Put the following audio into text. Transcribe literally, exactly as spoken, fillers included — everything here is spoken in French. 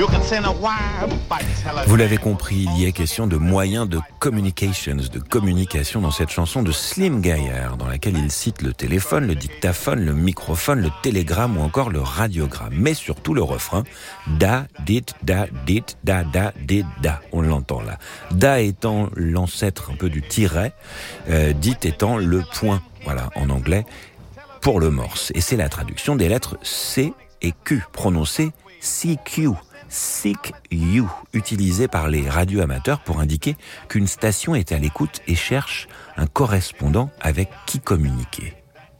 Vous l'avez compris, il y est question de moyens de communications, de communication dans cette chanson de Slim Gaillard, dans laquelle il cite le téléphone, le dictaphone, le microphone, le télégramme ou encore le radiogramme, mais surtout le refrain da, dit, da, dit, da, da, dit, da. On l'entend là. Da étant l'ancêtre un peu du tiret, euh, dit étant le point, voilà, en anglais, pour le morse. Et c'est la traduction des lettres C et Q, prononcées C Q. Seek You, utilisé par les radioamateurs pour indiquer qu'une station est à l'écoute et cherche un correspondant avec qui communiquer.